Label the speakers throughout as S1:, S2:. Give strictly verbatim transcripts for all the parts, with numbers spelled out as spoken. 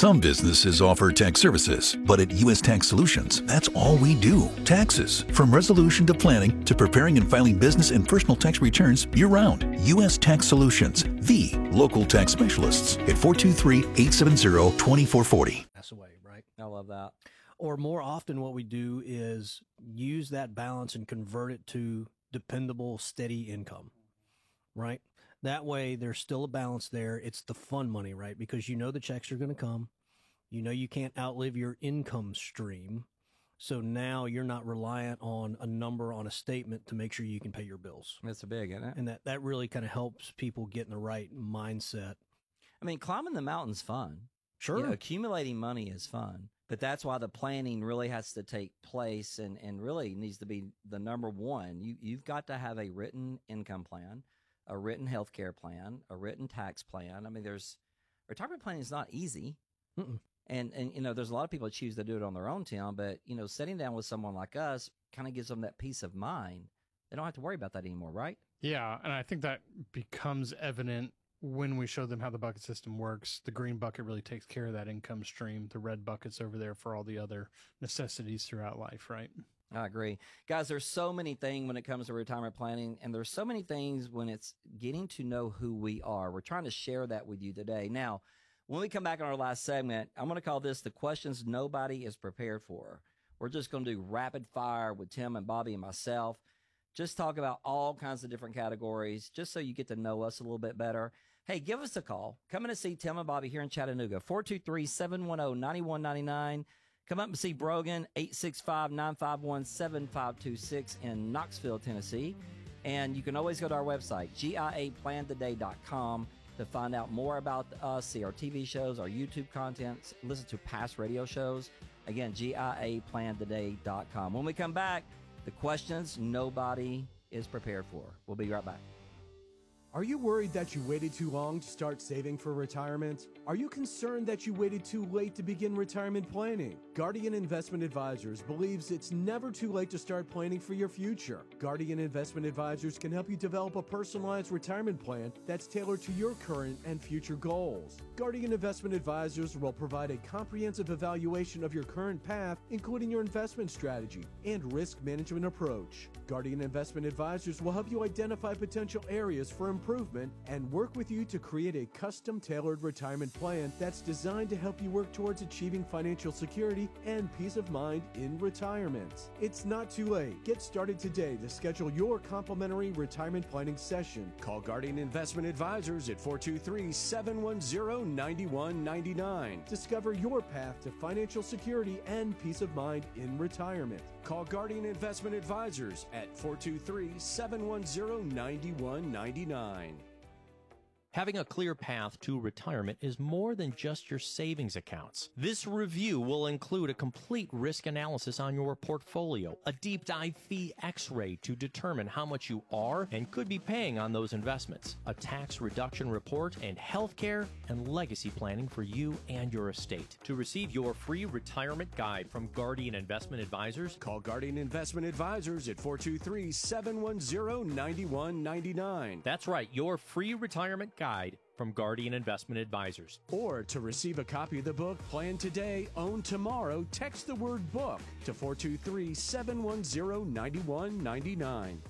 S1: Some businesses offer tax services, but at U S Tax Solutions, that's all we do. Taxes. From resolution to planning to preparing and filing business and personal tax returns year-round. U S Tax Solutions, the local tax specialists at four two three, eight seven zero, two four four zero.
S2: Pass away, right?
S3: I love that.
S2: Or more often what we do is use that balance and convert it to dependable, steady income, right? That way there's still a balance there. It's the fun money, right? Because you know the checks are going to come. You know you can't outlive your income stream. So now you're not reliant on a number on a statement to make sure you can pay your bills.
S3: That's a big, isn't it?
S2: And that, that really kind of helps people get in the right mindset.
S3: I mean, climbing the mountain's fun.
S2: Sure.
S3: You know, accumulating money is fun. But that's why the planning really has to take place and, and really needs to be the number one. You, you've got to have a written income plan, a written health care plan, a written tax plan. I mean, there's retirement planning is not easy.
S2: Mm-mm.
S3: And, and, you know, there's a lot of people that choose to do it on their own, Tim, but, you know, sitting down with someone like us kind of gives them that peace of mind. They don't have to worry about that anymore, right?
S4: Yeah, and I think that becomes evident when we show them how the bucket system works. The green bucket really takes care of that income stream. The red bucket's over there for all the other necessities throughout life, right?
S3: I agree. Guys, there's so many things when it comes to retirement planning, and there's so many things when it's getting to know who we are. We're trying to share that with you today. Now, when we come back on our last segment, I'm going to call this the questions nobody is prepared for. We're just going to do rapid fire with Tim and Bobby and myself. Just talk about all kinds of different categories, just so you get to know us a little bit better. Hey, give us a call. Come in and see Tim and Bobby here in Chattanooga, four two three, seven one zero, nine one nine nine. Come up and see Brogan, eight six five, nine five one, seven five two six in Knoxville, Tennessee. And you can always go to our website, G I A plan today dot com, to find out more about us, see our T V shows, our YouTube content, listen to past radio shows. Again, G I A plan today dot com. When we come back, the questions nobody is prepared for. We'll be right back.
S5: Are you worried that you waited too long to start saving for retirement? Are you concerned that you waited too late to begin retirement planning? Guardian Investment Advisors believes it's never too late to start planning for your future. Guardian Investment Advisors can help you develop a personalized retirement plan that's tailored to your current and future goals. Guardian Investment Advisors will provide a comprehensive evaluation of your current path, including your investment strategy and risk management approach. Guardian Investment Advisors will help you identify potential areas for improvement and work with you to create a custom-tailored retirement plan that's designed to help you work towards achieving financial security and peace of mind in retirement. It's not too late. Get started today to schedule your complimentary retirement planning session. Call Guardian Investment Advisors at four two three, seven one zero, nine one nine nine. Discover your path to financial security and peace of mind in retirement. Call Guardian Investment Advisors at four two three, seven one zero, nine one nine nine.
S6: Having a clear path to retirement is more than just your savings accounts. This review will include a complete risk analysis on your portfolio, a deep dive fee x-ray to determine how much you are and could be paying on those investments, a tax reduction report, and healthcare and legacy planning for you and your estate. To receive your free retirement guide from Guardian Investment Advisors,
S5: call Guardian Investment Advisors at four two three, seven one zero, nine one nine nine.
S6: That's right, your free retirement guide from Guardian Investment Advisors.
S5: Or to receive a copy of the book, Plan Today, Own Tomorrow, text the word book to four two three, seven one zero, nine one nine nine.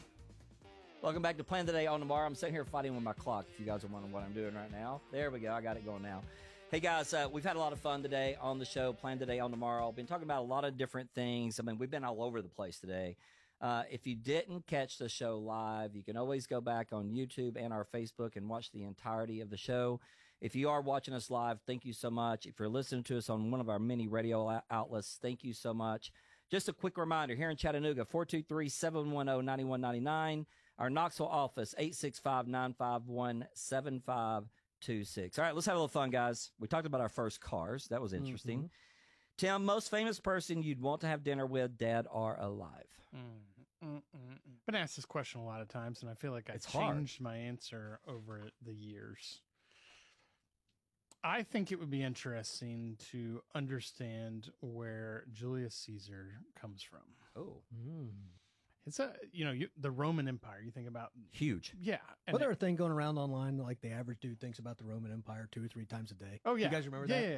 S3: Welcome back to Plan Today, Own Tomorrow. I'm sitting here fighting with my clock, if you guys are wondering what I'm doing right now. There we go. I got it going now. Hey, guys, uh, we've had a lot of fun today on the show, Plan Today, Own Tomorrow. Been talking about a lot of different things. I mean, we've been all over the place today. Uh, if you didn't catch the show live, you can always go back on YouTube and our Facebook and watch the entirety of the show. If you are watching us live, thank you so much. If you're listening to us on one of our many radio outlets, thank you so much. Just a quick reminder, here in Chattanooga, four two three, seven one zero, nine one nine nine. Our Knoxville office, eight six five, nine five one, seven five two six. All right, let's have a little fun, guys. We talked about our first cars. That was interesting. Mm-hmm. Tim, most famous person you'd want to have dinner with, dead or alive?
S4: Mm, mm, mm, mm. Been asked this question a lot of times, and I feel like I've
S3: It's hard.
S4: changed my answer over the years. I think it would be interesting to understand where Julius Caesar comes from.
S3: Oh.
S2: Mm.
S4: It's a, you know, you, the Roman Empire, you think about.
S3: Huge.
S4: Yeah. And
S2: Wasn't there a thing going around online like the average dude thinks about the Roman Empire two or three times a day?
S4: Oh, yeah.
S2: You guys remember
S4: yeah,
S2: that?
S4: Yeah,